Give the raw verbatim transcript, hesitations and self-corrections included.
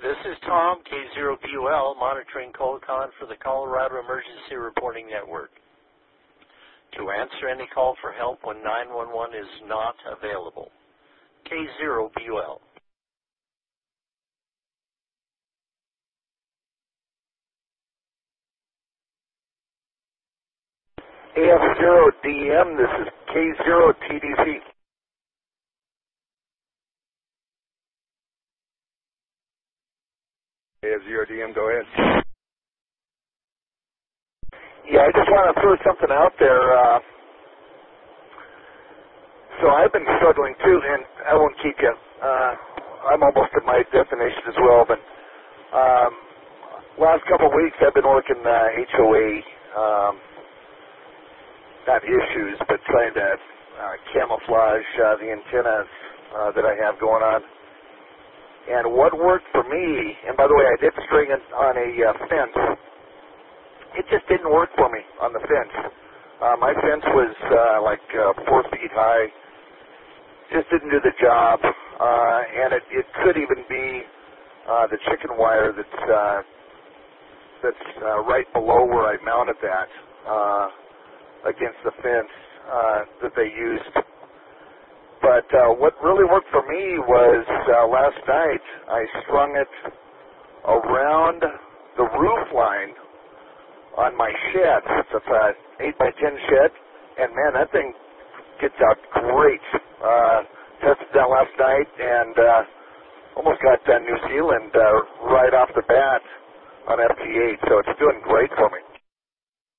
This is Tom, K zero B U L, monitoring Colcon for the Colorado Emergency Reporting Network. To answer any call for help when nine one one is not available, K zero B U L. A F zero D M, this is K zero T D C. A F zero D M, go ahead. Yeah, I just want to throw something out there. Uh, so I've been struggling too, and I won't keep you. Uh, I'm almost at my definition as well, but um, last couple of weeks I've been working uh, H O A, um, not issues, but trying to uh, camouflage uh, the antennas uh, that I have going on. And what worked for me, and by the way, I did string it on a uh, fence. It just didn't work for me on the fence. Uh, my fence was uh, like uh, four feet high. Just didn't do the job. Uh, and it, it could even be uh, the chicken wire that's uh, that's uh, right below where I mounted that uh, against the fence uh, that they used. But uh, what really worked for me was uh, last night I strung it around the roof line on my shed. It's an eight by ten shed, and man, that thing gets out great. Uh, tested that last night and uh, almost got uh, New Zealand uh, right off the bat on F T eight, so it's doing great for me.